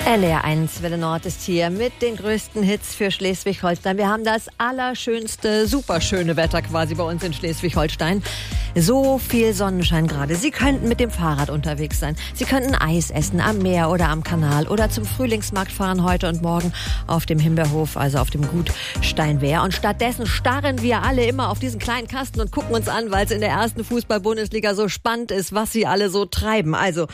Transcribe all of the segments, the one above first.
NDR 1 Welle Nord ist hier mit den größten Hits für Schleswig-Holstein. Wir haben das allerschönste, superschöne Wetter quasi bei uns in Schleswig-Holstein. So viel Sonnenschein gerade. Sie könnten mit dem Fahrrad unterwegs sein. Sie könnten Eis essen am Meer oder am Kanal oder zum Frühlingsmarkt fahren heute und morgen auf dem Himbeerhof, also auf dem Gut Steinwehr. Und stattdessen starren wir alle immer auf diesen kleinen Kasten und gucken uns an, weil es in der ersten Fußball-Bundesliga so spannend ist, was sie alle so treiben. Also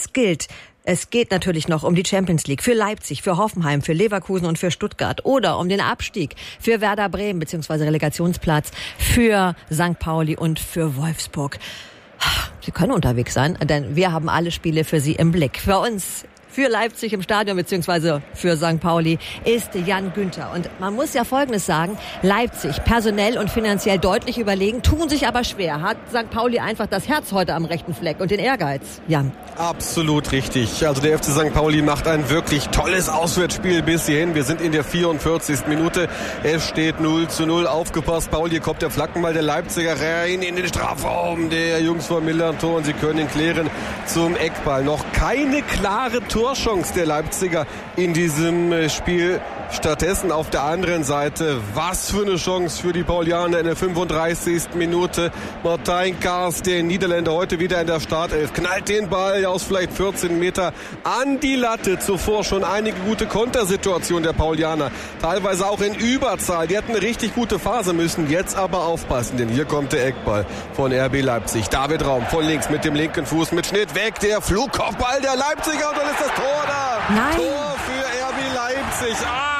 es geht natürlich noch um die Champions League für Leipzig, für Hoffenheim, für Leverkusen und für Stuttgart oder um den Abstieg für Werder Bremen bzw. Relegationsplatz für St. Pauli und für Wolfsburg. Sie können unterwegs sein, denn wir haben alle Spiele für Sie im Blick. Für uns, für Leipzig im Stadion bzw. für St. Pauli ist Jan Günther. Und man muss ja Folgendes sagen, Leipzig personell und finanziell deutlich überlegen, tun sich aber schwer. Hat St. Pauli einfach das Herz heute am rechten Fleck und den Ehrgeiz? Jan. Absolut richtig. Also der FC St. Pauli macht ein wirklich tolles Auswärtsspiel bis hierhin. Wir sind in der 44. Minute. Es steht 0:0. Aufgepasst, Pauli, hier kommt der Flankenball der Leipziger rein in den Strafraum der Jungs von Millantor und sie können ihn klären zum Eckball. Noch keine klare Torchance der Leipziger in diesem Spiel. Stattdessen auf der anderen Seite, was für eine Chance für die Paulianer in der 35. Minute. Martijn Kaars, der Niederländer, heute wieder in der Startelf, knallt den Ball aus vielleicht 14 Meter an die Latte. Zuvor schon einige gute Kontersituationen der Paulianer, teilweise auch in Überzahl. Die hatten eine richtig gute Phase, müssen jetzt aber aufpassen, denn hier kommt der Eckball von RB Leipzig. David Raum von links mit dem linken Fuß, mit Schnitt weg, der Flugkopfball der Leipziger und dann ist das Tor da. Nein. Tor für RB Leipzig.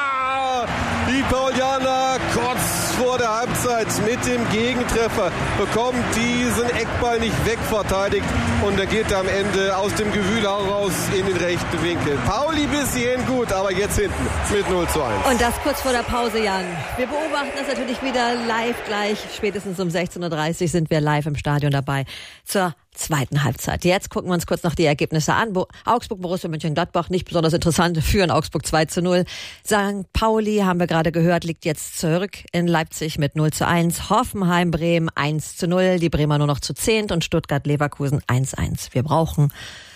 Die Paulianer kurz vor der Halbzeit mit dem Gegentreffer bekommt diesen Eckball nicht wegverteidigt und er geht am Ende aus dem Gewühl heraus in den rechten Winkel. Pauli bis hierhin gut, aber jetzt hinten mit 0:1. Und das kurz vor der Pause, Jan. Wir beobachten das natürlich wieder live gleich. Spätestens um 16:30 Uhr sind wir live im Stadion dabei zur zweiten Halbzeit. Jetzt gucken wir uns kurz noch die Ergebnisse an. Augsburg, Borussia Mönchengladbach, nicht besonders interessant, führen Augsburg 2:0. St. Pauli, haben wir gerade gehört, liegt jetzt zurück in Leipzig mit 0:1. Hoffenheim, Bremen 1:0. Die Bremer nur noch zu 10. und Stuttgart, Leverkusen 1:1. Wir brauchen